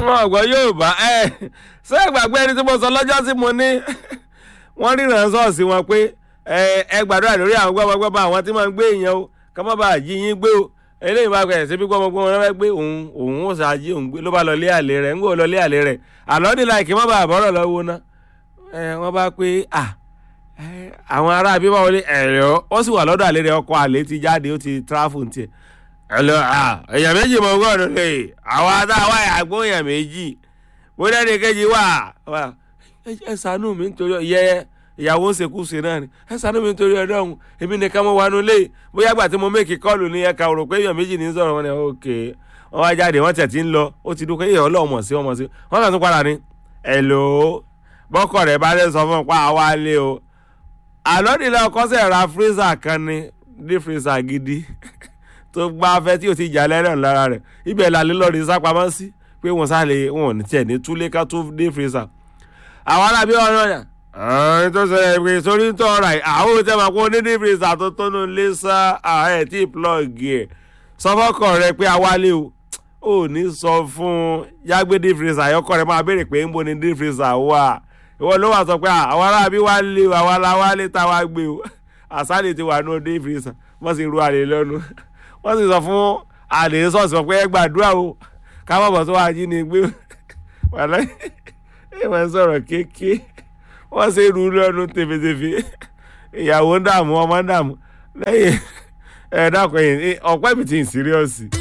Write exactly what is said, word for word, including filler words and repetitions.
wọn gbọ́ yóò bá ẹ ṣé ìgbàgbé ẹni tí mo sọ lọ́jọ́ tí mo ní wọ́n ríran ṣọ́ọ̀ṣì wọn pé ẹ gbàdúrà lórí àwọn gbọ́mọgbọ́mọ àwọn tí máa ń gbé èèyàn o ká má bàa jí yín gbé o eléyìí bá gbẹ̀rẹ̀ síbi gbọ́mọgbọ́mọ wọn fẹ́ gbé òun òun ó ṣáájú òun gbé ló bá lọ lé àlè rẹ̀ ń gbọ́ lọ lé àlè rẹ̀ àlọ́ ní láìkí má bàa bọ́rọ̀ lọ́wọ́ ná wọ́n bá pé à àwọn ará bí wọ́n wọlé ẹ̀rọ ó sì wà lọ́dọ̀ àlè rẹ̀ ọkọ̀ àlè ti jáde ó ti tráfù tiẹ̀ ẹ̀lọ́ èèyàn méjì mọ̀ gbọ́dọ̀ lè àwọn adáwà àgbó èèyàn méjì bó dẹ́ni kejì wà ẹ ṣàánú mi nítorí yẹ ìyàwó ń ṣekúṣe náà ni ẹ ṣàánú mi nítorí ọdọ ọhún èmi nìkan mo wà nù lé bóyá gbà tí mo méèkì kọ́ọ̀lù ní ẹ̀ka rò pé èèyàn méjì ní sọ̀rọ̀ wọn ni òkè wọn wá jáde wọn tẹ̀ tí ń lọ ó ti dúpẹ́ èèyàn ọlọ́ọ̀mọ̀ sí ọmọ sí wọn náà tún padà ní ẹ̀lò bọ́kọ̀ rẹ̀ bá lè sọ fún pa àwa lé o àlọ́ nílẹ̀ ọkọ sẹ̀ ra freezer kan ní dé freezer gidi tó gbá afẹ́ tí o ti jà lẹ́rẹ̀ lára rẹ̀ ibẹ̀ làlẹ́ lọ́ọ̀rì sápamọ́ sí pé wọ́n sáré wọn ò ní tiẹ̀ ní túlé ká tó dé freezer àwọn alábí ọ̀rọ̀ yà ẹ̀ẹ́n tó sọ ẹ̀ sórí tó ọ̀rọ̀ yìí àwọn ò tẹ́ máa kó ní dé freezer tó tónú lé sá ààrẹ tí plọ́ọ̀gì ẹ̀ sọ fọ́kọ̀ rẹ pé awálé o ò ní sọ fún yàgbé dé freezer ayọ́kọ̀ rẹ máa béèrè pé ń bo ní dé freezer wà ìwọ ló wà sọ pé àwọn alábí wá lé o àwọn aláwálé tá wá gbé o àsálè ti wà ní dé freezer wọ́n sì ru àlè lọ́nu wọ́n sì sọ fún àlè sọ́ọ̀sì wọn pé ẹ gbàdúrà o káwọn bọ̀ tó wá jí ni gbé wàlá ẹ wọ́n sọ̀rọ̀ kéèké wọ́n ṣe rú lọ́nu tèfètèfè ìyàwó ń dààmú ọmọ ń dààmú lẹ́yìn ẹ̀ dákọ̀ ọ̀pẹ́ mi ti ń síríọ̀sì.